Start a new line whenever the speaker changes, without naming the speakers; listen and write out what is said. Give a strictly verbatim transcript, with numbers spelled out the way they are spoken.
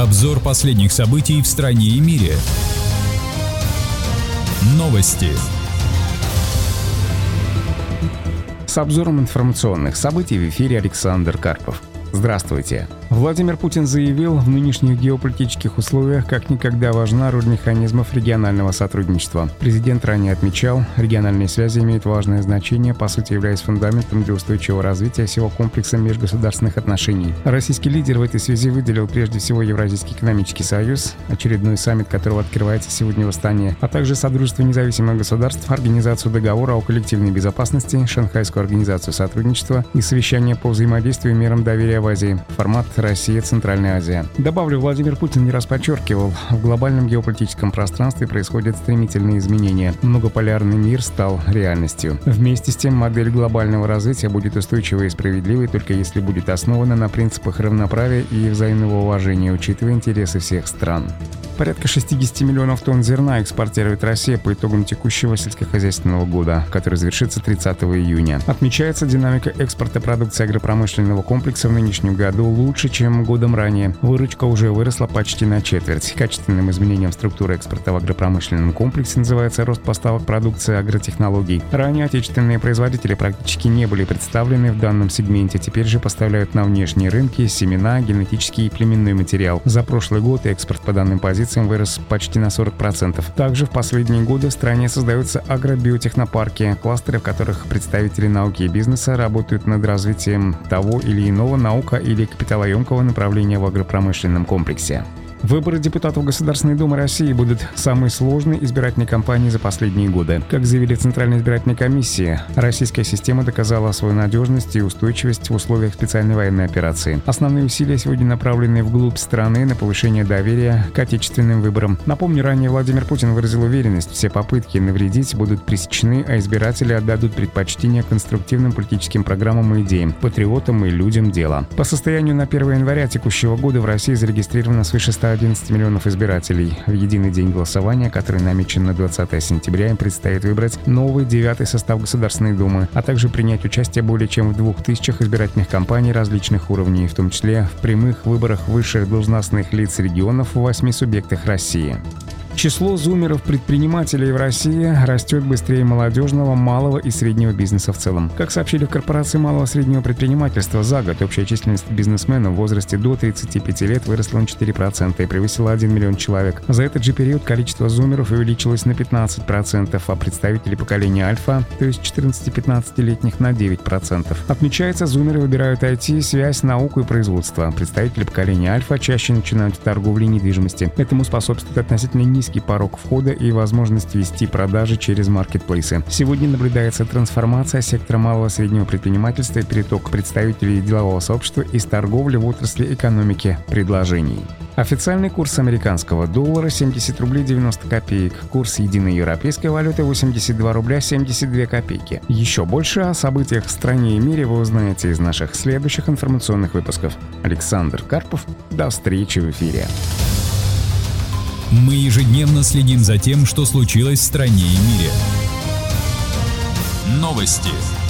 Обзор последних событий в стране и мире. Новости.
С обзором информационных событий в эфире Александр Карпов. Здравствуйте. Владимир Путин заявил, в нынешних геополитических условиях как никогда важна роль механизмов регионального сотрудничества. Президент ранее отмечал, региональные связи имеют важное значение, по сути являясь фундаментом для устойчивого развития всего комплекса межгосударственных отношений. Российский лидер в этой связи выделил прежде всего Евразийский экономический союз, очередной саммит которого открывается сегодня в Астане, а также Содружество независимых государств, Организацию договора о коллективной безопасности, Шанхайскую организацию сотрудничества и совещание по взаимодействию и мерам доверия в Азии. Формат Россия, Центральная Азия. Добавлю, Владимир Путин не раз подчеркивал, в глобальном геополитическом пространстве происходят стремительные изменения. Многополярный мир стал реальностью. Вместе с тем, модель глобального развития будет устойчивой и справедливой, только если будет основана на принципах равноправия и взаимного уважения, учитывая интересы всех стран. Порядка шестьдесят миллионов тонн зерна экспортирует Россия по итогам текущего сельскохозяйственного года, который завершится тридцатого июня. Отмечается, динамика экспорта продукции агропромышленного комплекса в нынешнем году лучше, чем годом ранее. Выручка уже выросла почти на четверть. Качественным изменением структуры экспорта в агропромышленном комплексе называется рост поставок продукции агротехнологий. Ранее отечественные производители практически не были представлены в данном сегменте, теперь же поставляют на внешние рынки семена, генетический и племенной материал. За прошлый год экспорт по данным позициям вырос почти на сорок процентов. Также в последние годы в стране создаются агробиотехнопарки, кластеры, в которых представители науки и бизнеса работают над развитием того или иного наука- или капиталоемкого направления в агропромышленном комплексе. Выборы депутатов Государственной Думы России будут самой сложной избирательной кампанией за последние годы. Как заявили Центральной избирательной комиссии, российская система доказала свою надежность и устойчивость в условиях специальной военной операции. Основные усилия сегодня направлены вглубь страны на повышение доверия к отечественным выборам. Напомню, ранее Владимир Путин выразил уверенность, все попытки навредить будут пресечены, а избиратели отдадут предпочтение конструктивным политическим программам и идеям, патриотам и людям дела. По состоянию на первое января текущего года в России зарегистрировано свыше ста одиннадцати миллионов избирателей. В единый день голосования, который намечен на двадцатое сентября, им предстоит выбрать новый девятый состав Государственной Думы, а также принять участие более чем в двух тысячах избирательных кампаний различных уровней, в том числе в прямых выборах высших должностных лиц регионов в восьми субъектах России. Число зумеров-предпринимателей в России растет быстрее молодежного, малого и среднего бизнеса в целом. Как сообщили в Корпорации малого и среднего предпринимательства, за год общая численность бизнесменов в возрасте до тридцати пяти лет выросла на четыре процента и превысила один миллион человек. За этот же период количество зумеров увеличилось на пятнадцать процентов, а представители поколения альфа, то есть четырнадцати-пятнадцатилетних, на девять процентов. Отмечается, зумеры выбирают ай ти, связь, науку и производство. Представители поколения альфа чаще начинают торговлю недвижимости. Этому способствует относительно низкий порог входа и возможность вести продажи через маркетплейсы. Сегодня наблюдается трансформация сектора малого и среднего предпринимательства и переток представителей делового сообщества из торговли в отрасли экономики предложений. Официальный курс американского доллара семьдесят рублей девяносто копеек. Курс единой европейской валюты восемьдесят два рубля семьдесят две копейки. Еще больше о событиях в стране и мире вы узнаете из наших следующих информационных выпусков. Александр Карпов. До встречи в эфире.
Мы ежедневно следим за тем, что случилось в стране и мире. Новости.